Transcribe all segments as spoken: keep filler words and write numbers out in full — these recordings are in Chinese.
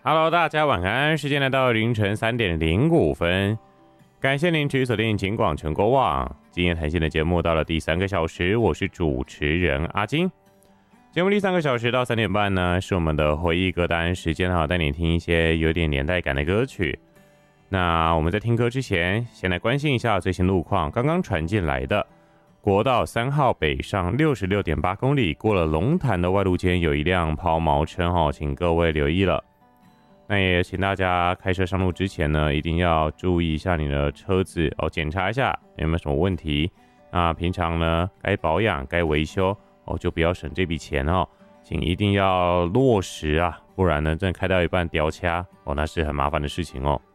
Hello， 大家晚安，时间来到凌晨三点零五分，感谢您持续锁定警广全国网。今天谈心的节目到了第三个小时，我是主持人阿金。节目第三个小时到三点半呢，是我们的回忆歌单时间哈，带你听一些有点年代感的歌曲。那我们在听歌之前，先来关心一下最新路况。刚刚传进来的国道三号北上六十六点八公里，过了龙潭的外路间有一辆抛锚车哈，请各位留意了。那也请大家开车上路之前呢，一定要注意一下你的车子哦，检查一下有没有什么问题。那平常呢，该保养、该维修哦，就不要省这笔钱哦，请一定要落实啊，不然呢，真的开到一半掉掐哦，那是很麻烦的事情哦。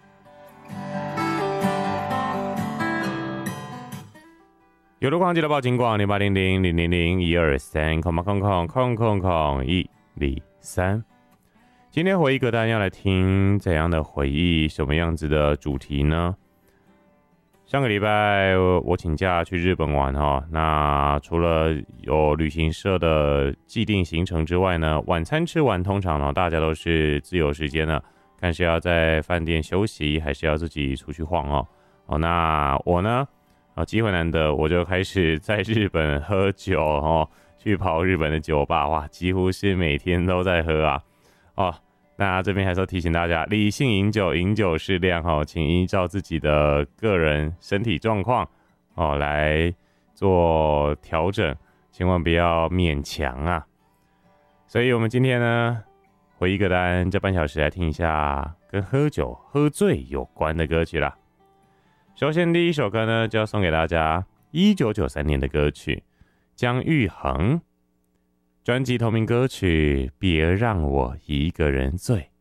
有路况记得报警广零八零零零零零一二三空空空空空空一零三。今天回忆歌单要来听怎样的回忆，什么样子的主题呢？上个礼拜我请假去日本玩哈，那除了有旅行社的既定行程之外呢，晚餐吃完通常呢大家都是自由时间了，看是要在饭店休息，还是要自己出去晃哦。哦，那我呢，啊机会难得，我就开始在日本喝酒哦，去跑日本的酒吧，哇，几乎是每天都在喝啊。哦，那这边还是要提醒大家，理性饮酒，饮酒适量哦，请依照自己的个人身体状况哦来做调整，千万不要勉强啊。所以我们今天呢，回忆歌单这半小时来听一下跟喝酒、喝醉有关的歌曲啦。首先第一首歌呢，就要送给大家一九九三年的歌曲，姜育恒专辑同名歌曲《别让我一个人醉》。